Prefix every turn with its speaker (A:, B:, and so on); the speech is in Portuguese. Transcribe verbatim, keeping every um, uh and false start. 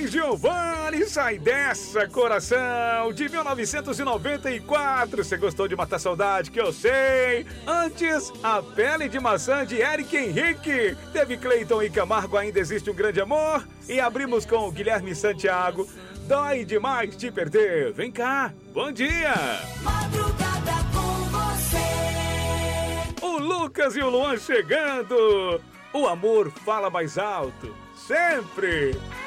A: Giovanni, sai dessa, coração, de mil novecentos e noventa e quatro. Você gostou de matar saudade, que eu sei. Antes, A Pele de Maçã, de Eric Henrique. Teve Cleiton e Camargo, Ainda Existe um Grande Amor. E abrimos com o Guilherme Santiago, Dói Demais Te Perder. Vem cá, bom dia.
B: Madrugada com você.
A: O Lucas e o Luan chegando. O amor fala mais alto, sempre.